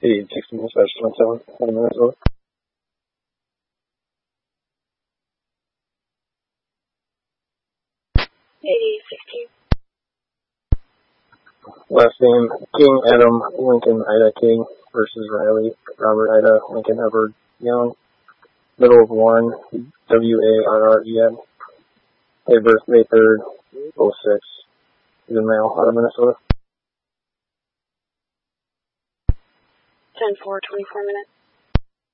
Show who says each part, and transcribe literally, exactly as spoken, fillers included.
Speaker 1: eight sixteen dispatch twenty-seven, out of Minnesota.
Speaker 2: eight sixteen.
Speaker 1: Last name, King Adam, Lincoln Ida King versus Riley, Robert Ida, Lincoln Edward Young. Middle of Warren, W A R R E N. Date of birth, May third, oh six. He's a male, out of Minnesota.
Speaker 2: ten four, twenty-four minutes.